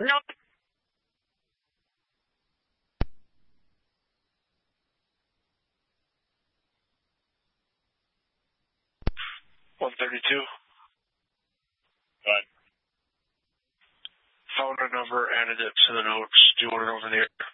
Nope. 132. Fine. Phone and number added it to the notes. Do you want it over the air?